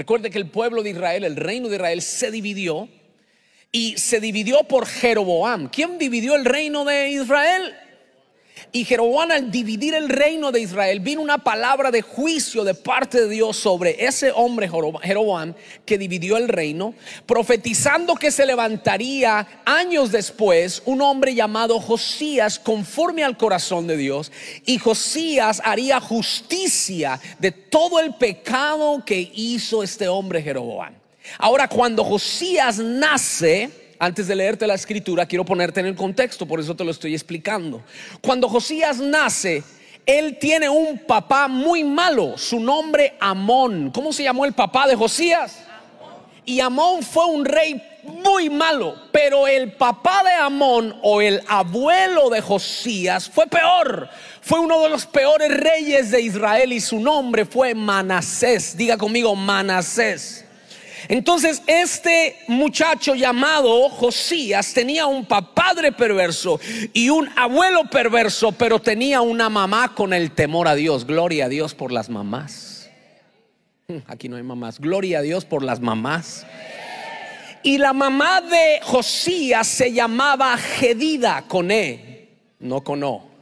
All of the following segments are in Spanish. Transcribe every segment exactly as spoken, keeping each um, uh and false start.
Recuerde que el pueblo de Israel, el reino de Israel, se dividió. Y se dividió por Jeroboam. ¿Quién dividió el reino de Israel? Y Jeroboam, al dividir el reino de Israel, vino una palabra de juicio de parte de Dios sobre ese hombre Jeroboam que dividió el reino, profetizando que se levantaría años después un hombre llamado Josías, conforme al corazón de Dios, y Josías haría justicia de todo el pecado que hizo este hombre Jeroboam. Ahora, cuando Josías nace, antes de leerte la escritura, quiero ponerte en el contexto, por eso te lo estoy explicando. Cuando Josías nace, él tiene un papá muy malo, su nombre Amón. ¿Cómo se llamó el papá de Josías? Amón. Y Amón fue un rey muy malo, pero el papá de Amón, o el abuelo de Josías, fue peor. Fue uno de los peores reyes de Israel y su nombre fue Manasés. Diga conmigo, Manasés. Entonces este muchacho llamado Josías tenía un padre perverso y un abuelo perverso, pero tenía una mamá con el temor a Dios. Gloria a Dios por las mamás. Aquí no hay mamás. Gloria a Dios por las mamás. Y la mamá de Josías se llamaba Jedida, con E, no con O.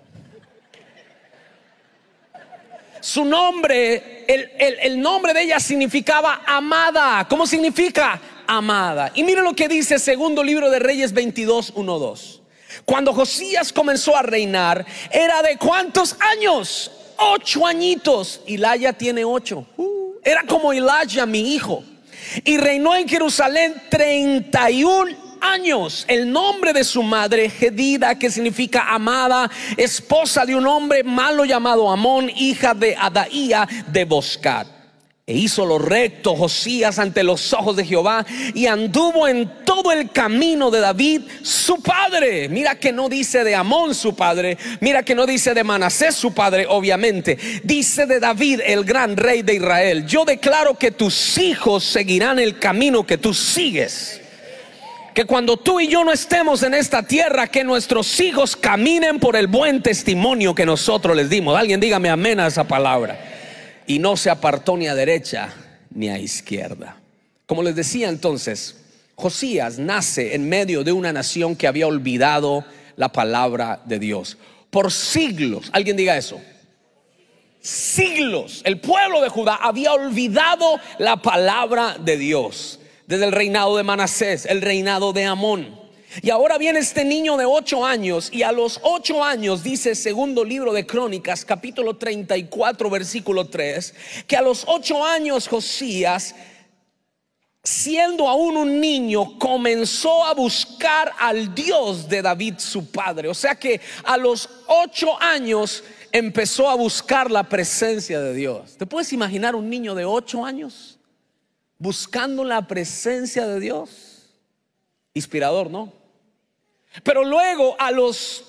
Su nombre, el, el, el nombre de ella significaba amada. ¿Cómo significa? Amada. Y mire lo que dice segundo libro de Reyes veintidós, uno, dos. Cuando Josías comenzó a reinar, era de ¿cuántos años? Ocho añitos. Hilaya tiene ocho. Uh, era como Elijah, mi hijo. Y reinó en Jerusalén treinta y un años. El nombre de su madre, Jedida, que significa amada, esposa de un hombre malo llamado Amón, hija de Adaía de Boscat. E hizo lo recto Josías ante los ojos de Jehová, y anduvo en todo el camino de David su padre. Mira que no dice de Amón su padre, mira que no dice de Manasés su padre, obviamente dice de David, el gran rey de Israel. Yo declaro que tus hijos seguirán el camino que tú sigues. Que cuando tú y yo no estemos en esta tierra, que nuestros hijos caminen por el buen testimonio que nosotros les dimos. Alguien dígame amén a esa palabra. Y no se apartó ni a derecha ni a izquierda. Como les decía entonces, Josías nace en medio de una nación que había olvidado la palabra de Dios. Por siglos, alguien diga eso. Siglos, el pueblo de Judá había olvidado la palabra de Dios. Desde el reinado de Manasés, el reinado de Amón. Y ahora viene este niño de ocho años, y a los ocho años, dice segundo libro de Crónicas, capítulo treinta y cuatro, versículo tres, que a los ocho años Josías, siendo aún un niño, comenzó a buscar al Dios de David su padre. O sea que a los ocho años empezó a buscar la presencia de Dios. ¿Te puedes imaginar un niño de ocho años buscando la presencia de Dios? Inspirador, ¿no? Pero luego a los...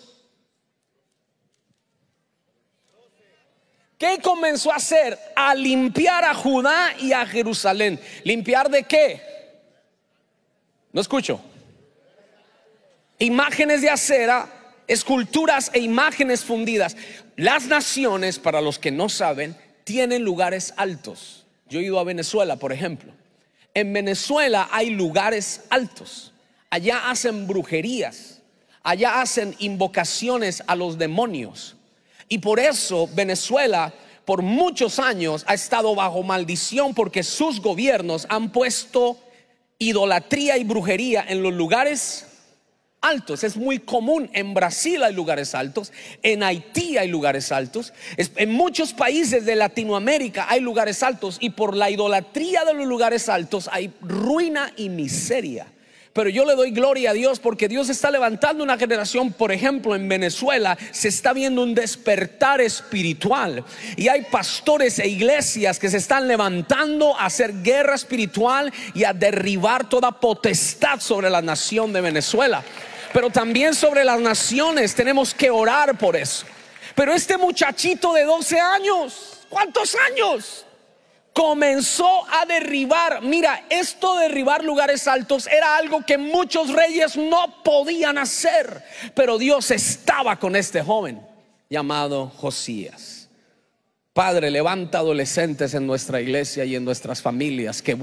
¿Qué comenzó a hacer? A limpiar a Judá y a Jerusalén. ¿Limpiar de qué? No escucho. Imágenes de acera, esculturas e imágenes fundidas. Las naciones, para los que no saben, tienen lugares altos. Yo he ido a Venezuela, por ejemplo. En Venezuela hay lugares altos. Allá hacen brujerías. Allá hacen invocaciones a los demonios. Y por eso Venezuela por muchos años ha estado bajo maldición, porque sus gobiernos han puesto idolatría y brujería en los lugares altos. Es muy común. En Brasil hay lugares altos, en Haití hay lugares altos, en muchos países de Latinoamérica hay lugares altos, y por la idolatría de los lugares altos hay ruina y miseria. Pero yo le doy gloria a Dios, porque Dios está levantando una generación. Por ejemplo, en Venezuela se está viendo un despertar espiritual, y hay pastores e iglesias que se están levantando a hacer guerra espiritual y a derribar toda potestad sobre la nación de Venezuela. Pero también sobre las naciones tenemos que orar por eso. Pero este muchachito de doce años, ¿cuántos años? Comenzó a derribar. Mira, esto de derribar lugares altos era algo que muchos reyes no podían hacer, pero Dios estaba con este joven llamado Josías. Padre, levanta adolescentes en nuestra iglesia y en nuestras familias que